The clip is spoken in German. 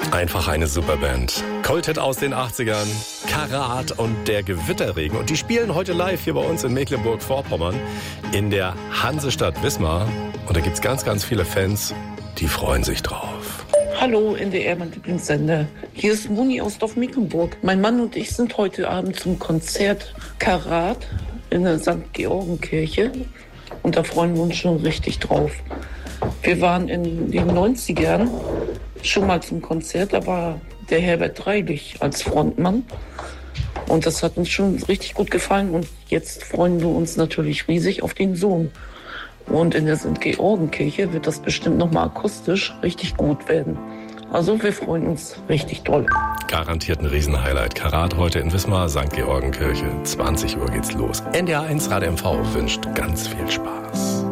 Einfach eine super Band. Kulthit aus den 80ern, Karat und der Gewitterregen. Und die spielen heute live hier bei uns in Mecklenburg-Vorpommern in der Hansestadt Wismar. Und da gibt's ganz, ganz viele Fans, die freuen sich drauf. Hallo, NDR, mein Lieblingssender. Hier ist Moni aus Dorf-Mecklenburg. Mein Mann und ich sind heute Abend zum Konzert Karat in der St. Georgenkirche. Und da freuen wir uns schon richtig drauf. Wir waren in den 90ern schon mal zum Konzert. Da war der Herbert Dreilich als Frontmann. Und das hat uns schon richtig gut gefallen. Und jetzt freuen wir uns natürlich riesig auf den Sohn. Und in der St. Georgenkirche wird das bestimmt nochmal akustisch richtig gut werden. Also wir freuen uns richtig toll. Garantiert ein Riesenhighlight. Karat heute in Wismar, St. Georgenkirche. 20 Uhr geht's los. NDR 1 Radio MV wünscht ganz viel Spaß.